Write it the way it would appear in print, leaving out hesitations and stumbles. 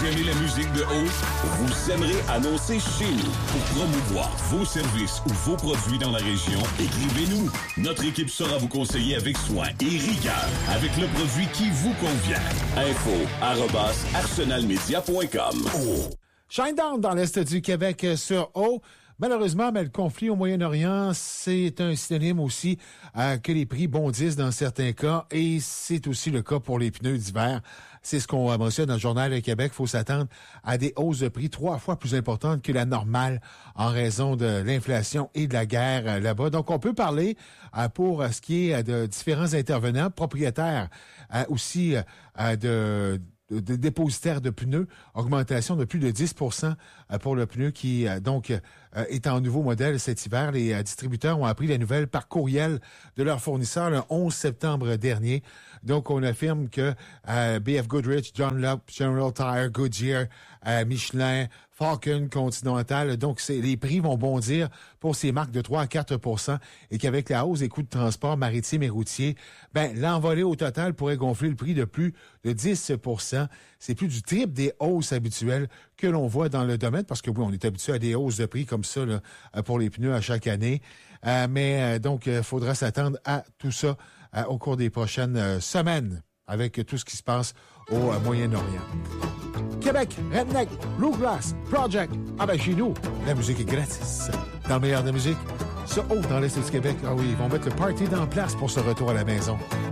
Vous aimez la musique de haut? Vous aimerez annoncer chez nous. Pour promouvoir vos services ou vos produits dans la région, écrivez-nous. Notre équipe saura vous conseiller avec soin et rigueur avec le produit qui vous convient. info@arsenalmedia.com. Shinedown dans l'Est du Québec sur O. Malheureusement, mais le conflit au Moyen-Orient, c'est un synonyme aussi que les prix bondissent dans certains cas et c'est aussi le cas pour les pneus d'hiver. C'est ce qu'on mentionne dans le Journal de Québec. Il faut s'attendre à des hausses de prix 3 fois plus importantes que la normale en raison de l'inflation et de la guerre là-bas. Donc, on peut parler pour ce qui est de différents intervenants, propriétaires aussi de dépositaires de pneus, augmentation de plus de 10% pour le pneu qui est en nouveau modèle cet hiver. Les distributeurs ont appris la nouvelle par courriel de leur fournisseur le 11 septembre dernier. Donc, on affirme que BF Goodrich, John Locke, General Tire, Goodyear, Michelin, Falcon, Continental. Donc, les prix vont bondir pour ces marques de 3 à 4% et qu'avec la hausse des coûts de transport maritime et routier, l'envolée au total pourrait gonfler le prix de plus de 10%. C'est plus du triple des hausses habituelles que l'on voit dans le domaine parce que oui, on est habitué à des hausses de prix comme ça là, pour les pneus à chaque année. Donc, il faudra s'attendre à tout ça au cours des prochaines semaines avec tout ce qui se passe au Moyen-Orient. Québec, Redneck, Bluegrass, Project. Chez nous, la musique est gratis. Dans le meilleur de la musique, ça haut dans l'Est du Québec. Ah oui, ils vont mettre le party en place pour ce retour à la maison.